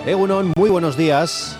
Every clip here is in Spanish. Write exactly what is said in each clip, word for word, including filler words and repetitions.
Egunon, muy buenos días.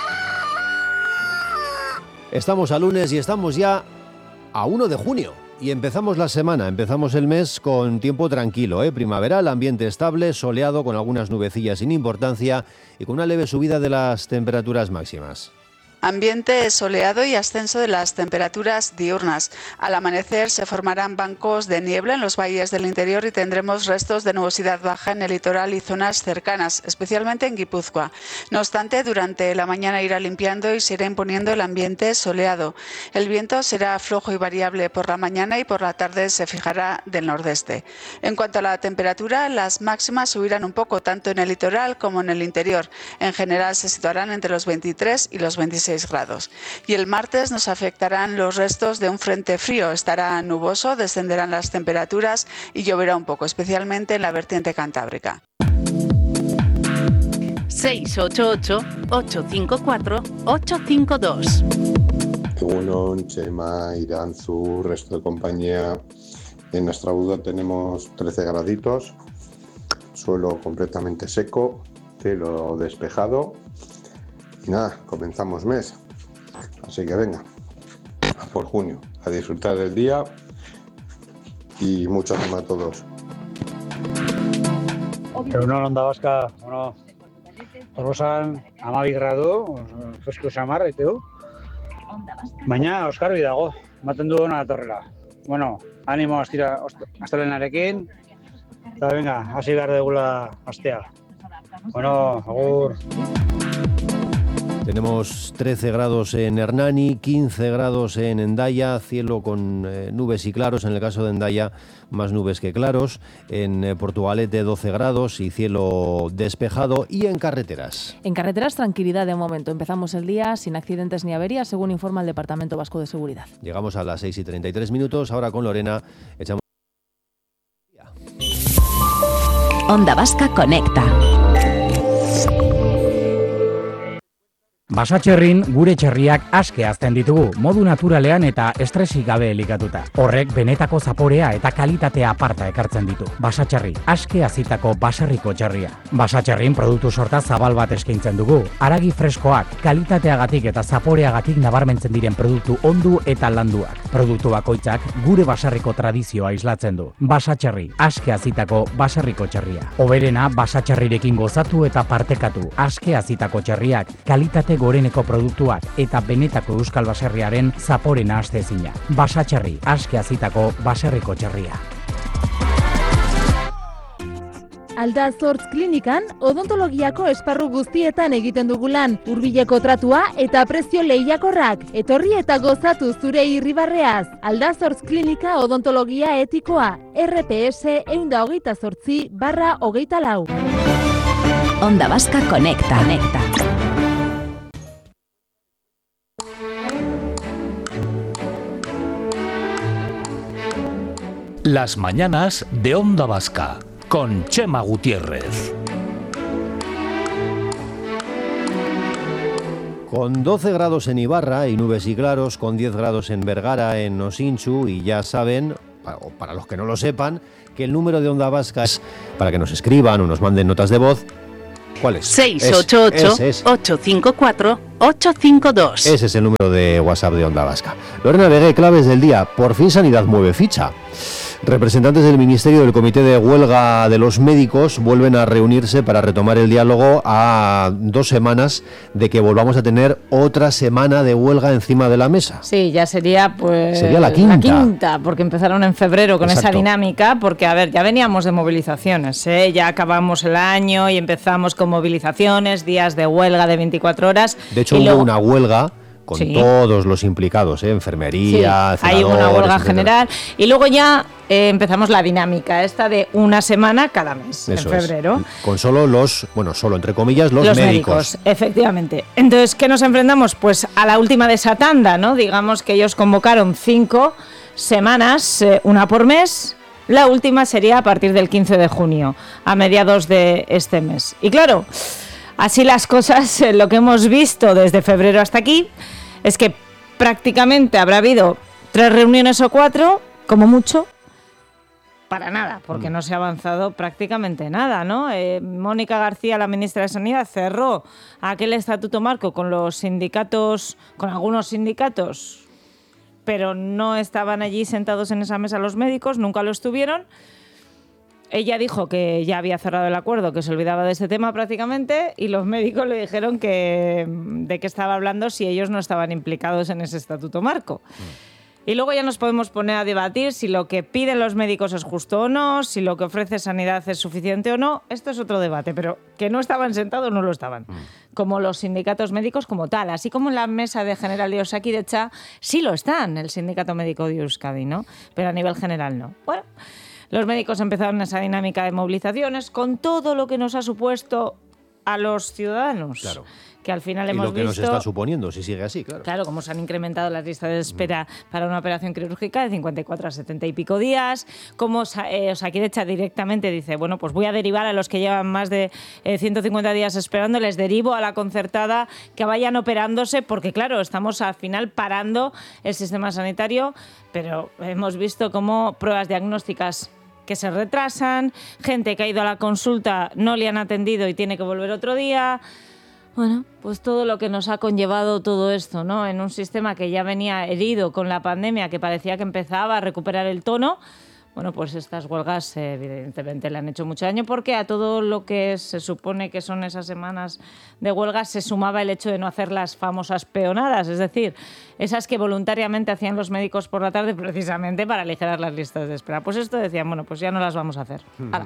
Estamos a lunes y estamos ya a uno de junio y empezamos la semana, empezamos el mes con tiempo tranquilo, ¿eh? Primaveral, ambiente estable, soleado, con algunas nubecillas sin importancia y con una leve subida de las temperaturas máximas. Ambiente soleado y ascenso de las temperaturas diurnas. Al amanecer se formarán bancos de niebla en los valles del interior y tendremos restos de nubosidad baja en el litoral y zonas cercanas, especialmente en Guipúzcoa. No obstante, durante la mañana irá limpiando y se irá imponiendo el ambiente soleado. El viento será flojo y variable por la mañana y por la tarde se fijará del nordeste. En cuanto a la temperatura, las máximas subirán un poco tanto en el litoral como en el interior. En general se situarán entre los veintitrés y los veintiséis grados. Y el martes nos afectarán los restos de un frente frío. Estará nuboso, descenderán las temperaturas y lloverá un poco, especialmente en la vertiente cantábrica. seis ocho ocho, ocho cinco cuatro, ocho cinco dos. Egunon, Chema, Iranzu, resto de compañía. En nuestra Buda tenemos trece graditos, suelo completamente seco, cielo despejado. Y nada, comenzamos mes, así que venga, a por junio, a disfrutar del día y mucho ánimo a todos. Egunon Onda Vasca, bueno, Tolosan hamabi gradu, fresko samar, eteu. Baina Oskar bidago, ematen du ona datorrela. Bueno, animo astira astelenarekin, eta venga, hasi behar degula astea. Bueno, agur. Tenemos trece grados en Hernani, quince grados en Hendaya, cielo con eh, nubes y claros, en el caso de Hendaya más nubes que claros, en eh, Portugalete doce grados y cielo despejado, y en carreteras. En carreteras tranquilidad de momento, empezamos el día sin accidentes ni averías, según informa el Departamento Vasco de Seguridad. Llegamos a las seis y treinta y tres minutos, ahora con Lorena echamos... Onda Vasca conecta. Basatxerrin gure txerriak aske hazten ditugu, modu naturalean eta estresik gabe elikatuta. Horrek benetako zaporea eta kalitatea aparta ekartzen ditu. Basatxerri, aske hazitako baserriko txerria. Basatxerrin produktu sorta zabal bat eskaintzen dugu. Haragi freskoak, kalitateagatik eta zaporeagatik nabarmentzen diren produktu ondu eta landuak. Produktu bakoitzak gure baserriko tradizioa islatzen du. Basatxerri, aske hazitako baserriko txerria. Hoberena basatxerrirekin gozatu eta partekatu. Aske hazitako txerriak, kalitate goreneko produktuak eta benetako euskal baserriaren zaporena astezina. Basatxerri, aske hazitako baserriko txerria. Aldazortz klinikan odontologiako esparru guztietan egiten dugu lan, hurbileko tratua eta prezio lehiakorrak. Etorri eta gozatu zure irribarreaz. Aldazortz klinika odontologia etikoa, R P S ehun eta hogeita zortzi barra hogeita lau. Onda Vasca conecta. conecta. Las mañanas de Onda Vasca, con Chema Gutiérrez. Con doce grados en Ibarra y nubes y claros, con diez grados en Vergara, en Osinchu, y ya saben, o para los que no lo sepan, que el número de Onda Vasca es para que nos escriban o nos manden notas de voz. ¿Cuál es? seis ocho ocho, ocho cinco cuatro, ocho cinco dos. Ese es el número de WhatsApp de Onda Vasca. Lorena Vegué, claves del día. Por fin Sanidad mueve ficha. Representantes del Ministerio del Comité de Huelga de los Médicos vuelven a reunirse para retomar el diálogo a dos semanas de que volvamos a tener otra semana de huelga encima de la mesa. Sí, ya sería pues sería la quinta. La quinta, porque empezaron en febrero con Exacto. Esa dinámica, porque a ver, ya veníamos de movilizaciones, ¿eh? Ya acabamos el año y empezamos con movilizaciones, días de huelga de veinticuatro horas. De hecho, y hubo luego... una huelga con sí. todos los implicados, ¿eh? Enfermería, sí, hay una huelga etcétera. General y luego ya eh, empezamos la dinámica esta de una semana cada mes. Eso en febrero es. Con solo los, bueno, solo entre comillas los, los médicos. médicos efectivamente. Entonces, ¿qué nos enfrentamos? Pues a la última de esa tanda, ¿no? Digamos que ellos convocaron cinco semanas, eh, una por mes. La última sería a partir del quince de junio, a mediados de este mes. Y claro, así las cosas, eh, lo que hemos visto desde febrero hasta aquí es que prácticamente habrá habido tres reuniones o cuatro, como mucho, para nada, porque no se ha avanzado prácticamente nada, ¿no? Eh, Mónica García, la ministra de Sanidad, cerró aquel estatuto marco con los sindicatos, con algunos sindicatos, pero no estaban allí sentados en esa mesa los médicos, nunca lo estuvieron. Ella dijo que ya había cerrado el acuerdo, que se olvidaba de este tema prácticamente, y los médicos le dijeron que de qué estaba hablando si ellos no estaban implicados en ese estatuto marco. Mm. Y luego ya nos podemos poner a debatir si lo que piden los médicos es justo o no, si lo que ofrece Sanidad es suficiente o no. Esto es otro debate, pero que no estaban sentados, no lo estaban. Mm. Como los sindicatos médicos como tal. Así como en la mesa de general de Osakidetza sí lo están, el sindicato médico de Euskadi, ¿no? Pero a nivel general no. Bueno, los médicos empezaron esa dinámica de movilizaciones con todo lo que nos ha supuesto a los ciudadanos. Claro. Que al final y hemos lo que visto, nos está suponiendo, si sigue así, claro. Claro, como se han incrementado las listas de espera mm. para una operación quirúrgica de cincuenta y cuatro a setenta y pico días, como eh, Osakidetza directamente dice, bueno, pues voy a derivar a los que llevan más de eh, ciento cincuenta días esperando, les derivo a la concertada que vayan operándose, porque claro, estamos al final parando el sistema sanitario, pero hemos visto cómo pruebas diagnósticas que se retrasan, gente que ha ido a la consulta no le han atendido y tiene que volver otro día. Bueno, pues todo lo que nos ha conllevado todo esto, ¿no? En un sistema que ya venía herido con la pandemia, que parecía que empezaba a recuperar el tono. Bueno, pues estas huelgas eh, evidentemente le han hecho mucho daño, porque a todo lo que se supone que son esas semanas de huelgas se sumaba el hecho de no hacer las famosas peonadas, es decir, esas que voluntariamente hacían los médicos por la tarde precisamente para aligerar las listas de espera. Pues esto decían, bueno, pues ya no las vamos a hacer. ¡Hala!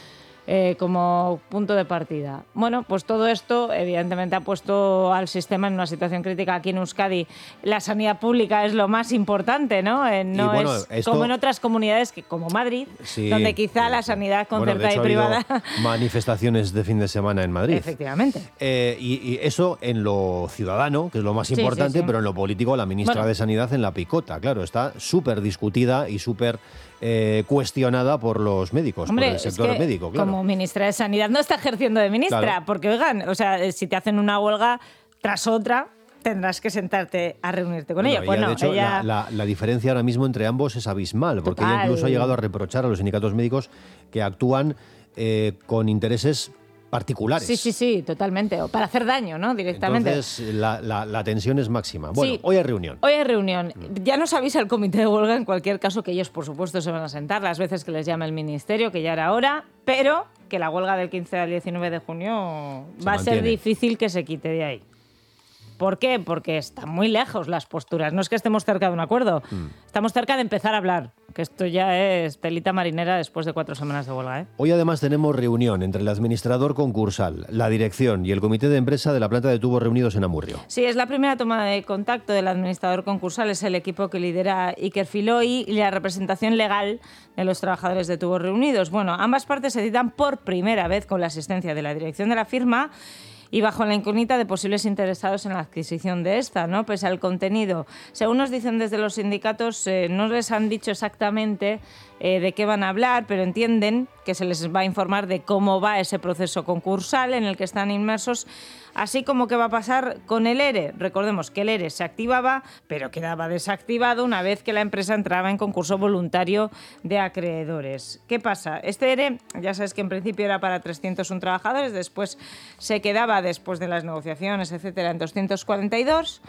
Eh, como punto de partida. Bueno, pues todo esto evidentemente ha puesto al sistema en una situación crítica. Aquí en Euskadi la sanidad pública es lo más importante, ¿no? Eh, no bueno, es esto, como en otras comunidades que, como Madrid, sí, donde quizá sí, la sanidad concertada bueno, de hecho, y privada... manifestaciones de fin de semana en Madrid. Efectivamente. Eh, y, y eso en lo ciudadano, que es lo más importante, sí, sí, sí. pero en lo político la ministra bueno. de Sanidad en la picota. Claro, está súper discutida y súper... Eh, cuestionada por los médicos, Hombre, por el sector es que médico, claro. Como ministra de Sanidad no está ejerciendo de ministra, claro. porque oigan, o sea, si te hacen una huelga tras otra, tendrás que sentarte a reunirte con bueno, ella. Bueno, de hecho, ella... la, la, la diferencia ahora mismo entre ambos es abismal, porque Total. ella incluso ha llegado a reprochar a los sindicatos médicos que actúan eh, con intereses particulares. Sí, sí, sí, totalmente. O para hacer daño, ¿no? Directamente. Entonces, la, la, la tensión es máxima. Bueno, sí, hoy hay reunión. Hoy hay reunión. Ya nos avisa el comité de huelga, en cualquier caso, que ellos, por supuesto, se van a sentar las veces que les llame el ministerio, que ya era hora, pero que la huelga del quince al diecinueve de junio se va mantiene. a ser difícil que se quite de ahí. ¿Por qué? Porque están muy lejos las posturas. No es que estemos cerca de un acuerdo. Mm. Estamos cerca de empezar a hablar. Que esto ya es telita marinera después de cuatro semanas de huelga, ¿eh? Hoy además tenemos reunión entre el administrador concursal, la dirección y el comité de empresa de la planta de tubos reunidos en Amurrio. Sí, es la primera toma de contacto del administrador concursal. Es el equipo que lidera Iker Filoi y la representación legal de los trabajadores de tubos reunidos. Bueno, ambas partes se citan por primera vez con la asistencia de la dirección de la firma y bajo la incógnita de posibles interesados en la adquisición de esta, ¿no? Pese al contenido. Según nos dicen desde los sindicatos, eh, no les han dicho exactamente eh, de qué van a hablar, pero entienden que se les va a informar de cómo va ese proceso concursal en el que están inmersos, así como qué va a pasar con el ERE. Recordemos que el ERE se activaba, pero quedaba desactivado una vez que la empresa entraba en concurso voluntario de acreedores. ¿Qué pasa? Este ERE, ya sabes que en principio era para trescientos uno trabajadores, después se quedaba, después de las negociaciones, etcétera, en doscientos cuarenta y dos,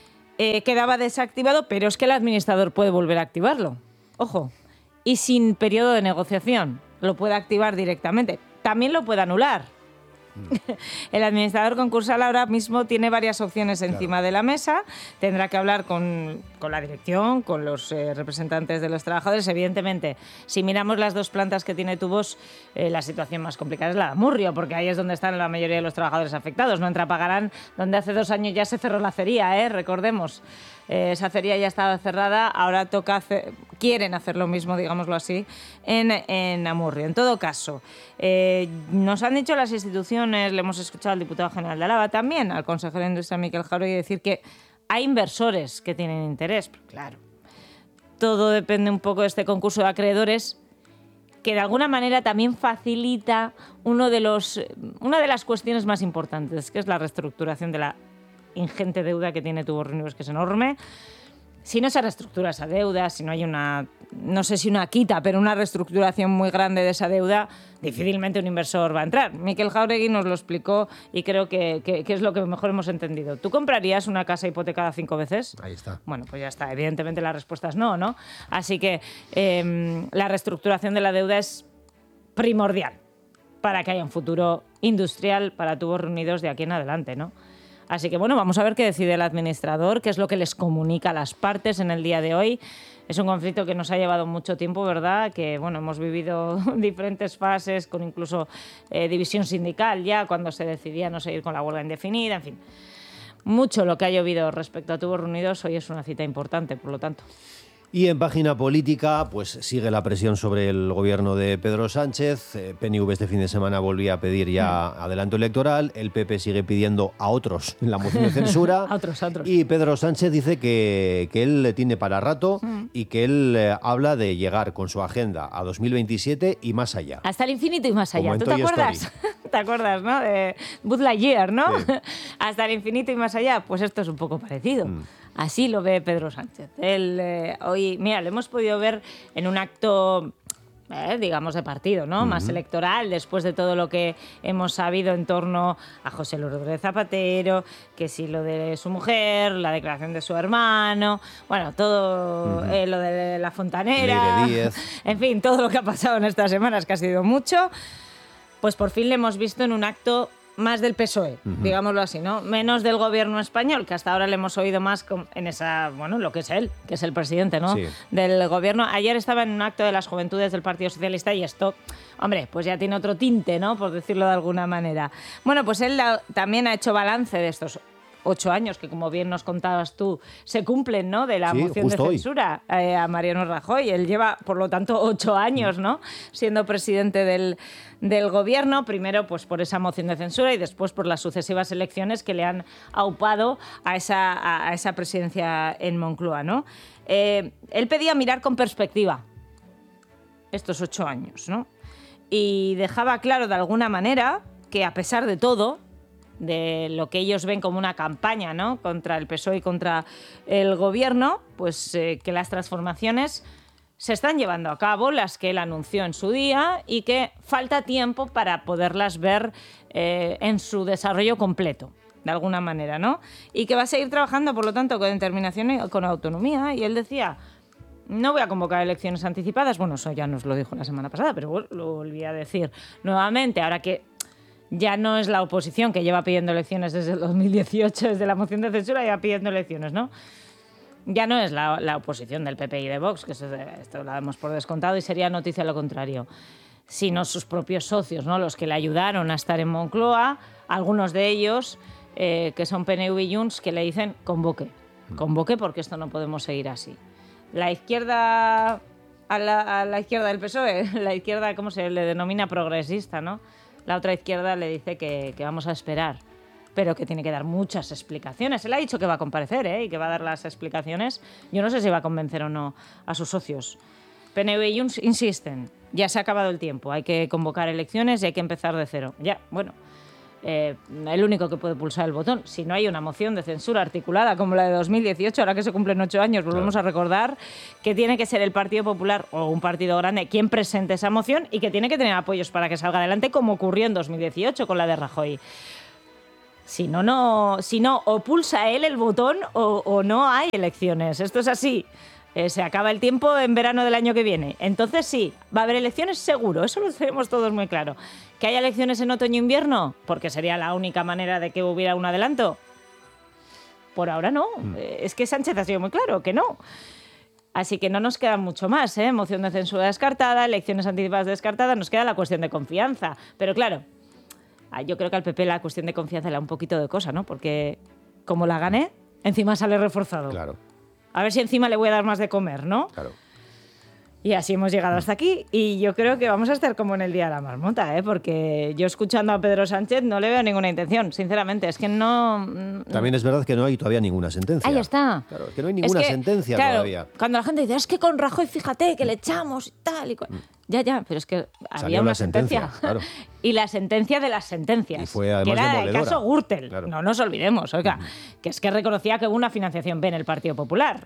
eh, quedaba desactivado, pero es que el administrador puede volver a activarlo. Ojo, y sin periodo de negociación, lo puede activar directamente. También lo puede anular. El administrador concursal ahora mismo tiene varias opciones encima claro. de la mesa. Tendrá que hablar con, con la dirección, con los eh, representantes de los trabajadores. Evidentemente, si miramos las dos plantas que tiene Tubos, eh, la situación más complicada es la de Amurrio, porque ahí es donde están la mayoría de los trabajadores afectados. No entra Pagarán, donde hace dos años ya se cerró la acería, ¿eh? Recordemos. Eh, esa acería ya estaba cerrada, ahora toca hacer, quieren hacer lo mismo, digámoslo así, en, en Amurrio. En todo caso, eh, nos han dicho las instituciones, le hemos escuchado al diputado general de Álava también, al consejero de Industria Miquel Jaroi, decir que hay inversores que tienen interés. Claro, todo depende un poco de este concurso de acreedores, que de alguna manera también facilita uno de los, una de las cuestiones más importantes, que es la reestructuración de la ingente deuda que tiene Tubos Reunidos, que es enorme. si no se reestructura esa deuda, si no hay una, no sé si una quita, pero una reestructuración muy grande de esa deuda, difícilmente un inversor va a entrar. Miquel Jáuregui nos lo explicó y creo que, que, que es lo que mejor hemos entendido. ¿Tú comprarías una casa hipotecada cinco veces? Ahí está. Bueno, pues ya está. Evidentemente la respuesta es no, ¿no? Así que eh, la reestructuración de la deuda es primordial para que haya un futuro industrial para Tubos Reunidos de aquí en adelante, ¿no? Así que bueno, vamos a ver qué decide el administrador, qué es lo que les comunica a las partes en el día de hoy. Es un conflicto que nos ha llevado mucho tiempo, ¿verdad? Que bueno, hemos vivido diferentes fases, con incluso eh, división sindical ya, cuando se decidía no seguir con la huelga indefinida, en fin. Mucho lo que ha llovido respecto a Tubos Reunidos, hoy es una cita importante, por lo tanto. Y en página política, pues sigue la presión sobre el gobierno de Pedro Sánchez. Eh, P N V este fin de semana volvía a pedir ya mm. adelanto electoral. El P P sigue pidiendo a otros la moción de censura. a otros, a otros. Y Pedro Sánchez dice que, que él tiene para rato mm. y que él eh, habla de llegar con su agenda a dos mil veintisiete y más allá. Hasta el infinito y más allá. Como ¿Tú te Toy acuerdas? ¿Te acuerdas, no? De Buzz Lightyear, ¿no? Sí. Hasta el infinito y más allá. Pues esto es un poco parecido. Mm. Así lo ve Pedro Sánchez. Él, eh, hoy, mira, lo hemos podido ver en un acto, eh, digamos, de partido, ¿no? Uh-huh. Más electoral, después de todo lo que hemos sabido en torno a José Lourdes Zapatero, que sí, lo de su mujer, la declaración de su hermano, bueno, todo uh-huh. eh, lo de la fontanera, en fin, todo lo que ha pasado en estas semanas, que ha sido mucho, pues por fin le hemos visto en un acto más del P S O E, uh-huh. digámoslo así, ¿no? Menos del gobierno español, que hasta ahora le hemos oído más en esa, bueno, lo que es él, que es el presidente, ¿no? Sí. Del gobierno. Ayer estaba en un acto de las Juventudes del Partido Socialista y esto, hombre, pues ya tiene otro tinte, ¿no? Por decirlo de alguna manera. Bueno, pues él la, también ha hecho balance de estos ocho años, que como bien nos contabas tú, se cumplen, ¿no? De la sí, moción de censura eh, a Mariano Rajoy. Él lleva, por lo tanto, ocho años, ¿no? Siendo presidente del, del gobierno, primero pues por esa moción de censura y después por las sucesivas elecciones que le han aupado a esa, a, a esa presidencia en Moncloa, ¿no? Eh, él pedía mirar con perspectiva estos ocho años, ¿no? Y dejaba claro de alguna manera que a pesar de todo, de lo que ellos ven como una campaña, ¿no? Contra el P S O E y contra el gobierno, pues eh, que las transformaciones se están llevando a cabo, las que él anunció en su día, y que falta tiempo para poderlas ver eh, en su desarrollo completo, de alguna manera, ¿no? Y que va a seguir trabajando, por lo tanto, con determinación y con autonomía. Y él decía, no voy a convocar elecciones anticipadas. Bueno, eso ya nos lo dijo la semana pasada, pero lo volví a decir nuevamente, ahora que ya no es la oposición que lleva pidiendo elecciones desde el dos mil dieciocho, desde la moción de censura, ya pidiendo elecciones, ¿no? Ya no es la, la oposición del P P y de Vox, que eso, esto lo damos por descontado y sería noticia lo contrario, sino sus propios socios, ¿no? Los que le ayudaron a estar en Moncloa, algunos de ellos, eh, que son P N V y Junts, que le dicen convoque, convoque porque esto no podemos seguir así. La izquierda, a la, a la izquierda del P S O E, la izquierda, ¿cómo se le denomina? Progresista, ¿no? La otra izquierda le dice que, que vamos a esperar, pero que tiene que dar muchas explicaciones. Él ha dicho que va a comparecer, ¿eh? Y que va a dar las explicaciones. Yo no sé si va a convencer o no a sus socios. P N V y Junts insisten, ya se ha acabado el tiempo, hay que convocar elecciones y hay que empezar de cero. Ya, bueno, eh, el único que puede pulsar el botón, si no hay una moción de censura articulada como la de dos mil dieciocho, ahora que se cumplen ocho años, volvemos claro. a recordar que tiene que ser el Partido Popular o un partido grande quien presente esa moción y que tiene que tener apoyos para que salga adelante, como ocurrió en dos mil dieciocho con la de Rajoy. Si no, no, si no o pulsa él el botón o, o no hay elecciones. Esto es así. Eh, se acaba el tiempo en verano del año que viene. Entonces sí, va a haber elecciones seguro, eso lo tenemos todos muy claro. ¿Que haya elecciones en otoño-invierno? Porque sería la única manera de que hubiera un adelanto. Por ahora no. Mm. Eh, es que Sánchez ha sido muy claro que no. Así que no nos queda mucho más, ¿eh? Moción de censura descartada, elecciones anticipadas descartadas, nos queda la cuestión de confianza. Pero claro, yo creo que al P P la cuestión de confianza le da un poquito de cosa, ¿no? Porque como la gané, encima sale reforzado. Claro. A ver si encima le voy a dar más de comer, ¿no? Claro. Y así hemos llegado hasta aquí. Y yo creo que vamos a estar como en el Día de la Marmota, ¿eh? Porque yo escuchando a Pedro Sánchez no le veo ninguna intención, sinceramente. Es que no... También es verdad que no hay todavía ninguna sentencia. Ahí está. Claro, que no hay ninguna es que, sentencia claro, todavía. Cuando la gente dice, es que con Rajoy, fíjate, que le echamos y tal y cual. Ya, ya, pero es que había Salió una la sentencia, sentencia. claro. Y la sentencia de las sentencias. Y fue además que era el demoledora. caso Gürtel. Claro. No nos olvidemos, oiga, uh-huh. que es que reconocía que hubo una financiación B en el Partido Popular.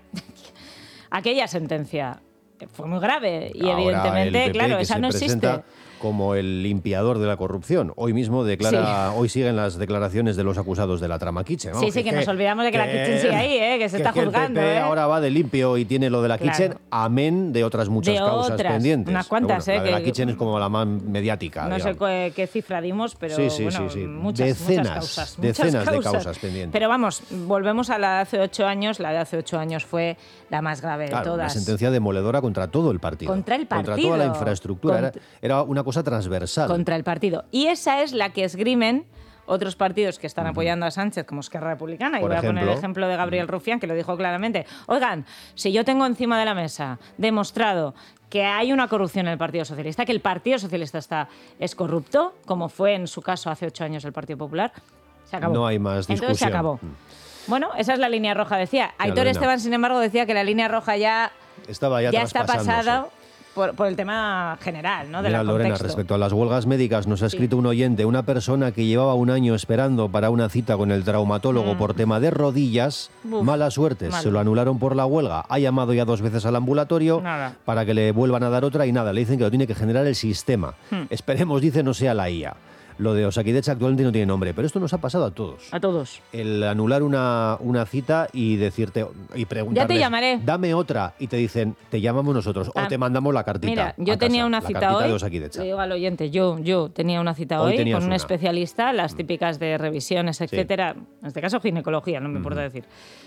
Aquella sentencia fue muy grave y Ahora evidentemente, el P P, claro, que esa se no presenta existe. Como el limpiador de la corrupción. Hoy mismo declara, sí. hoy siguen las declaraciones de los acusados de la trama Kitchen. Vamos, sí, sí, que, que nos olvidamos de que, que la Kitchen sigue ahí, ¿eh? que se que, está que juzgando. El P P ¿eh? ahora va de limpio y tiene lo de la claro. Kitchen, amén de otras muchas de causas otras, pendientes. Unas cuantas, bueno, ¿eh? La de la que, Kitchen es como la más mediática. No digamos. sé qué, qué cifra dimos, pero sí, sí, bueno, sí, sí. Muchas, decenas, muchas causas. Decenas muchas causas. de causas pendientes. Pero vamos, volvemos a la de hace ocho años. La de hace ocho años fue la más grave claro, de todas. Una sentencia demoledora contra todo el partido. Contra el partido. Contra toda la infraestructura. Cont- era, era una cosa transversal. Contra el partido. Y esa es la que esgrimen otros partidos que están apoyando a Sánchez, como Esquerra Republicana. Y Por voy ejemplo, a poner el ejemplo de Gabriel Rufián, que lo dijo claramente. Oigan, si yo tengo encima de la mesa demostrado que hay una corrupción en el Partido Socialista, que el Partido Socialista está, es corrupto, como fue en su caso hace ocho años el Partido Popular, se acabó. No hay más discusión. Entonces se acabó. Bueno, esa es la línea roja, decía. Aitor Lorena. Esteban, sin embargo, decía que la línea roja ya, Estaba ya, ya está traspasándose. pasada por, por el tema general, ¿no? De Mira, la Lorena, contexto. respecto a las huelgas médicas, nos ha escrito sí. un oyente, una persona que llevaba un año esperando para una cita con el traumatólogo mm. por tema de rodillas, Uf, mala suerte, mal. se lo anularon por la huelga, ha llamado ya dos veces al ambulatorio nada. para que le vuelvan a dar otra y nada, le dicen que lo tiene que generar el sistema. Mm. Esperemos, dice, no sea la I A. Lo de Osakidecha actualmente no tiene nombre, pero esto nos ha pasado a todos. A todos. El anular una, una cita y decirte y preguntarles, ya te llamaré. Dame otra, y te dicen, te llamamos nosotros ah, o te mandamos la cartita. Mira, yo a tenía casa, una la cita hoy. Le digo al oyente, yo, yo tenía una cita hoy, hoy con un una. especialista, las típicas de revisiones, etcétera. Sí. En este caso ginecología, no me uh-huh. importa decir.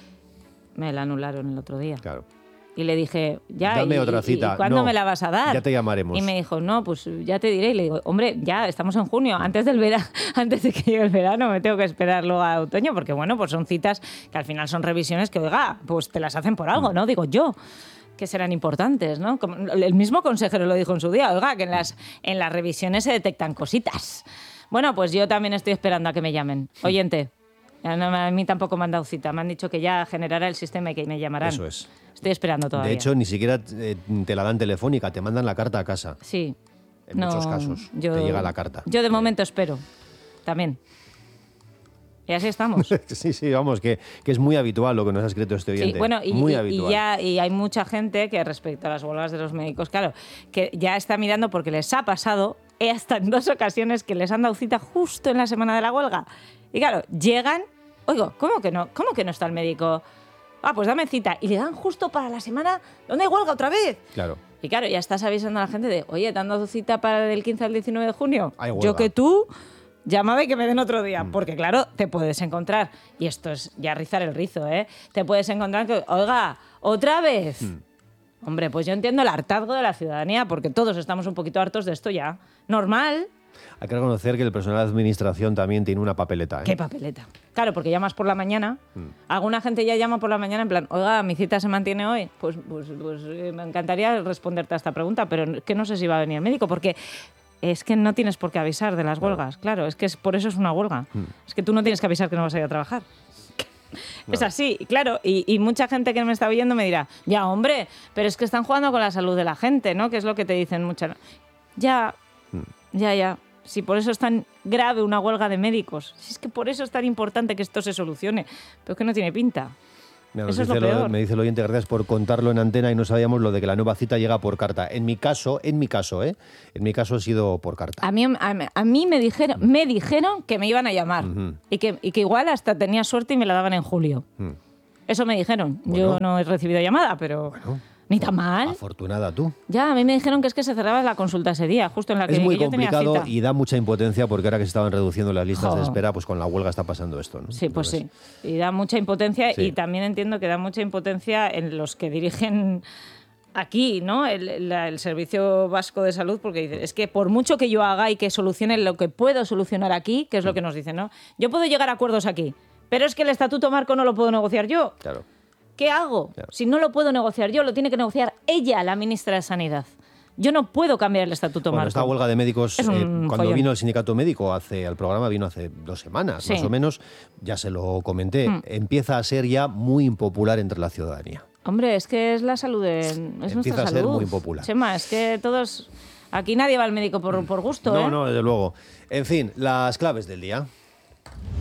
Me la anularon el otro día. Claro. Y le dije, ya, Dame y, otra cita. ¿y cuándo no, me la vas a dar? Ya te llamaremos. Y me dijo, no, pues ya te diré. Y le digo, hombre, ya estamos en junio, antes del verano, antes de que llegue el verano, me tengo que esperar luego a otoño, porque bueno, pues son citas que al final son revisiones que, oiga, pues te las hacen por algo, ¿no? Digo yo, que serán importantes, ¿no? Como el mismo consejero lo dijo en su día, oiga, que en las, en las revisiones se detectan cositas. Bueno, pues yo también estoy esperando a que me llamen. Oyente, a mí tampoco me han dado cita, me han dicho que ya generará el sistema y que me llamarán. Eso es. Estoy esperando todavía. De hecho, ni siquiera te la dan telefónica, te mandan la carta a casa. Sí. En no, muchos casos yo, te llega la carta. Yo de momento espero, también. Y así estamos. sí, sí, vamos, que, que es muy habitual lo que nos ha escrito este oyente. Sí, bueno, y, muy y, habitual. Y, ya, y hay mucha gente que respecto a las huelgas de los médicos, claro, que ya está mirando porque les ha pasado hasta en dos ocasiones que les han dado cita justo en la semana de la huelga. Y claro, llegan, oigo, ¿cómo que no? ¿Cómo que no está el médico? Ah, pues dame cita. Y le dan justo para la semana donde hay huelga otra vez. Claro. Y claro, ya estás avisando a la gente de, oye, ¿te han dado cita para del quince al diecinueve de junio? Hay huelga. Yo que tú, llámame que me den otro día. Mm. Porque claro, te puedes encontrar, y esto es ya rizar el rizo, ¿eh? Te puedes encontrar que, oiga, ¿otra vez? Mm. Hombre, pues yo entiendo el hartazgo de la ciudadanía, porque todos estamos un poquito hartos de esto ya. Normal. Hay que reconocer que el personal de administración también tiene una papeleta. ¿eh? ¿Qué papeleta? Claro, porque llamas por la mañana. Mm. Alguna gente ya llama por la mañana en plan, oiga, mi cita se mantiene hoy. Pues, pues, pues eh, me encantaría responderte a esta pregunta, pero que no sé si va a venir el médico, porque es que no tienes por qué avisar de las claro. huelgas. Claro, es que es, por eso es una huelga. Mm. Es que tú no tienes que avisar que no vas a ir a trabajar. No. Es así, claro, y, y mucha gente que me está oyendo me dirá, ya, hombre, pero es que están jugando con la salud de la gente, ¿no? Que es lo que te dicen muchas. Ya, mm. ya, ya. Si por eso es tan grave una huelga de médicos, si es que por eso es tan importante que esto se solucione, pero es que no tiene pinta. Mira, eso es dice lo peor. Lo, me dice el oyente, gracias por contarlo en antena y no sabíamos lo de que la nueva cita llega por carta. En mi caso, en mi caso, ¿eh? En mi caso ha sido por carta. A mí, a, a mí me, dijeron, me dijeron que me iban a llamar uh-huh. y, que, y que igual hasta tenía suerte y me la daban en julio. Uh-huh. Eso me dijeron. Bueno. Yo no he recibido llamada, pero... Bueno. Ni tan mal. Afortunada tú. Ya, a mí me dijeron que es que se cerraba la consulta ese día, justo en la que, es muy que yo tenía cita. Es muy complicado y da mucha impotencia porque ahora que se estaban reduciendo las listas oh. de espera, pues con la huelga está pasando esto, ¿no? Sí, pues Entonces, sí. Y da mucha impotencia sí. y también entiendo que da mucha impotencia en los que dirigen aquí, ¿no? El, la, el Servicio Vasco de Salud, porque dicen, es que por mucho que yo haga y que solucione lo que puedo solucionar aquí, que es lo que nos dicen, ¿no? Yo puedo llegar a acuerdos aquí, pero es que el Estatuto Marco no lo puedo negociar yo. Claro. ¿Qué hago? Claro. Si no lo puedo negociar yo, lo tiene que negociar ella, la ministra de Sanidad. Yo no puedo cambiar el estatuto Bueno, marco. esta huelga de médicos, Es un eh, cuando follón. vino el sindicato médico hace al programa, vino hace dos semanas, Sí. más o menos, ya se lo comenté, Mm. empieza a ser ya muy impopular entre la ciudadanía. Hombre, es que es la salud de... Es nuestra Empieza a salud. ser muy impopular. Chema, es que todos... Aquí nadie va al médico por, por gusto, No, ¿eh? no, desde luego. En fin, las claves del día.